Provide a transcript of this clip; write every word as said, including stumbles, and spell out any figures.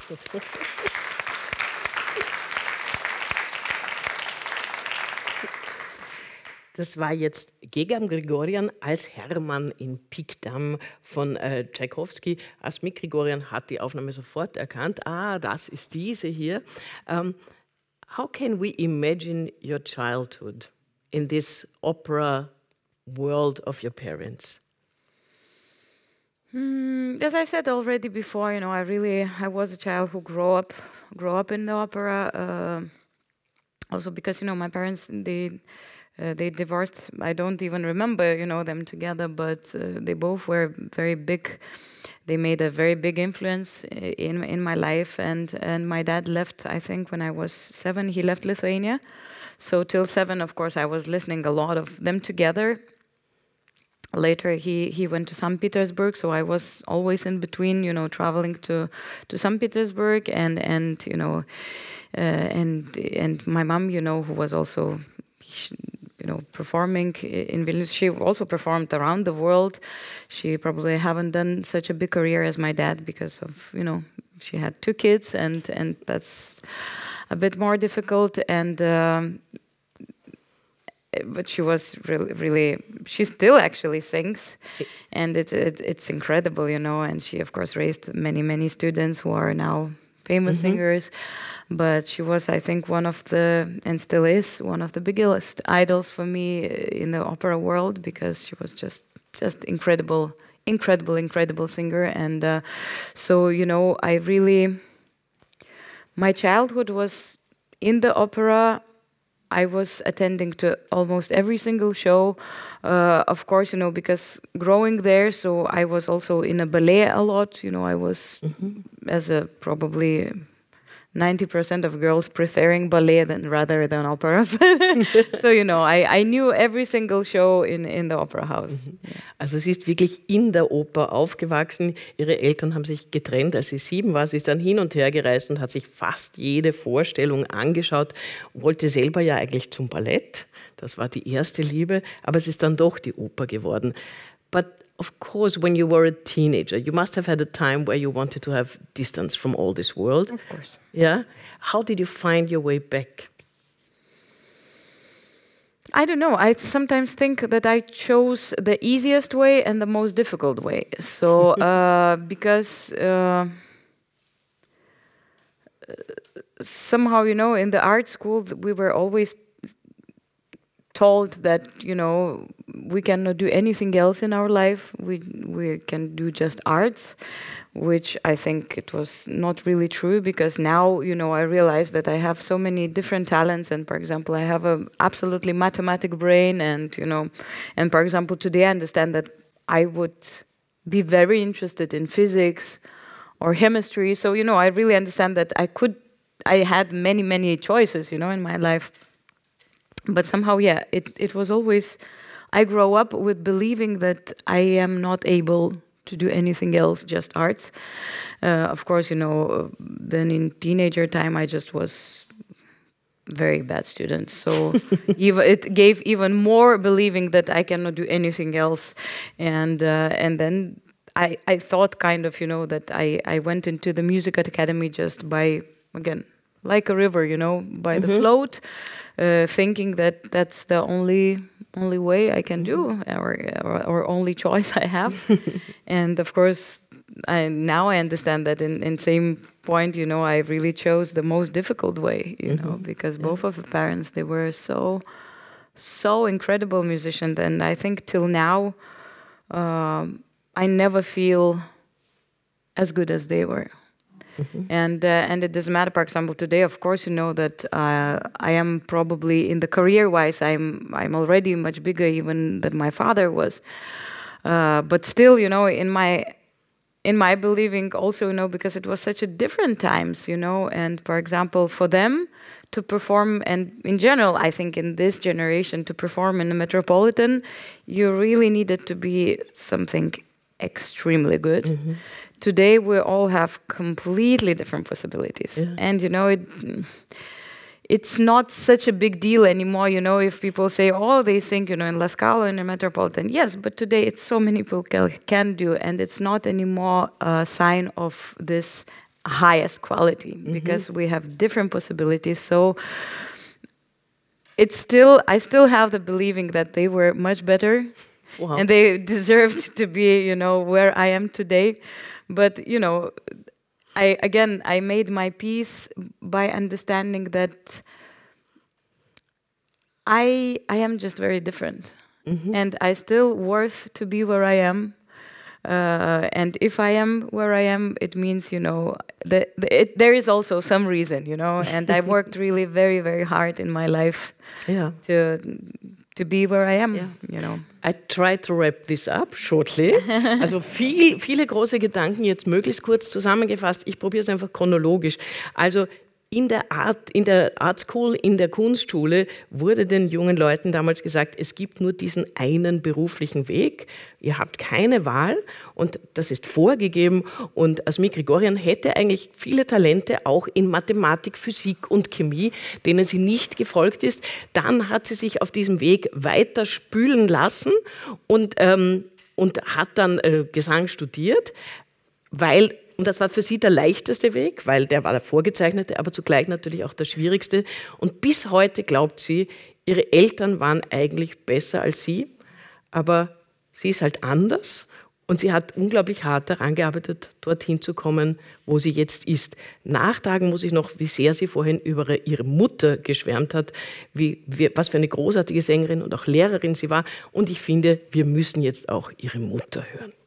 Das war jetzt Gegam Grigorian als Hermann in Pikdam von äh, Tschaikowski. Asmik Grigorian hat die Aufnahme sofort erkannt. Ah, das ist diese hier. Um, how can we imagine your childhood in this opera world of your parents? Mm, as I said already before, you know, I really I was a child who grew up grew up in the opera. Uh, also because you know my parents they. Uh, they divorced. I don't even remember, you know, them together, but uh, they both were very big. They made a very big influence in in my life. And and my dad left, I think, when I was seven. He left Lithuania. So till seven, of course, I was listening a lot of them together. Later, he, he went to Saint Petersburg, so I was always in between, you know, traveling to to Saint Petersburg and and you know, uh, and and my mom, you know, who was also. You know, performing in Vilnius. She also performed around the world. She probably haven't done such a big career as my dad because of, you know, she had two kids and, and that's a bit more difficult. And um, but she was really, really, she still actually sings, and it, it, it's incredible, you know. And she, of course, raised many, many students who are now famous mm-hmm. singers. But she was, I think, one of the, and still is, one of the biggest idols for me in the opera world because she was just, just incredible, incredible, incredible singer. And uh, so, you know, I really, my childhood was in the opera. I was attending to almost every single show, uh, of course, you know, because growing there, so I was also in a ballet a lot, you know, I was mm-hmm. as a probably ninety percent of girls preferring ballet than rather than opera. So, you know, I, I knew every single show in, in the opera house. Mhm. Also sie ist wirklich in der Oper aufgewachsen. Ihre Eltern haben sich getrennt, als sie sieben war. Sie ist dann hin und her gereist und hat sich fast jede Vorstellung angeschaut. Wollte selber ja eigentlich zum Ballett. Das war die erste Liebe. Aber es ist dann doch die Oper geworden. But of course, when you were a teenager, you must have had a time where you wanted to have distance from all this world. Of course. Yeah. How did you find your way back? I don't know. I sometimes think that I chose the easiest way and the most difficult way. So, uh, because uh, somehow, you know, in the art school, we were always told that, you know, we cannot do anything else in our life. We we can do just arts, which I think it was not really true because now, you know, I realize that I have so many different talents. And for example, I have a absolutely mathematic brain. And, you know, and for example, today I understand that I would be very interested in physics or chemistry. So, you know, I really understand that I could, I had many, many choices, you know, in my life. But somehow, yeah, it, it was always, I grew up with believing that I am not able to do anything else, just arts. Uh, of course, you know, then in teenager time, I just was very bad student. So even, it gave even more believing that I cannot do anything else. And uh, and then I, I thought kind of, you know, that I, I went into the music academy just by, again, like a river, you know, by mm-hmm. the float. Uh, thinking that that's the only only way I can do, or or, or only choice I have. And of course, I, now I understand that in, in same point, you know, I really chose the most difficult way, you mm-hmm. know, because yeah. both of the parents, they were so, so incredible musicians. And I think till now, um, I never feel as good as they were. Mm-hmm. And uh, and it doesn't matter. For example, today, of course, you know that uh, I am probably in the career-wise, I'm I'm already much bigger even than my father was. Uh, but still, you know, in my in my believing, also, you know, because it was such a different times, you know. And for example, for them to perform, and in general, I think in this generation to perform in the Metropolitan, you really needed to be something extremely good. Mm-hmm. Today we all have completely different possibilities, yeah. and you know it. It's not such a big deal anymore, you know. If people say, "Oh, they sing, you know, in La Scala in the Metropolitan," yes, but today it's so many people can, can do, and it's not anymore a sign of this highest quality mm-hmm. because we have different possibilities. So it's still, I still have the believing that they were much better wow. and they deserved to be, you know, where I am today. But, you know, I again, I made my peace by understanding that I I am just very different. Mm-hmm. And I still worth to be where I am. Uh, and if I am where I am, it means, you know, that the, it, there is also some reason, you know, and I worked really very, very hard in my life yeah. to to be where I am, yeah. you know. I try to wrap this up shortly. Also viel, viele große Gedanken jetzt möglichst kurz zusammengefasst. Ich probiere es einfach chronologisch. Also In der Art, in der Art School, in der Kunstschule wurde den jungen Leuten damals gesagt, es gibt nur diesen einen beruflichen Weg, ihr habt keine Wahl und das ist vorgegeben. Und Asmik Grigoryan hätte eigentlich viele Talente auch in Mathematik, Physik und Chemie, denen sie nicht gefolgt ist. Dann hat sie sich auf diesem Weg weiter spülen lassen und, ähm, und hat dann äh, Gesang studiert, weil Und das war für sie der leichteste Weg, weil der war der vorgezeichnete, aber zugleich natürlich auch der schwierigste. Und bis heute glaubt sie, ihre Eltern waren eigentlich besser als sie, aber sie ist halt anders und sie hat unglaublich hart daran gearbeitet, dorthin zu kommen, wo sie jetzt ist. Nachtragen muss ich noch, wie sehr sie vorhin über ihre Mutter geschwärmt hat, wie, wie, was für eine großartige Sängerin und auch Lehrerin sie war. Und ich finde, wir müssen jetzt auch ihre Mutter hören.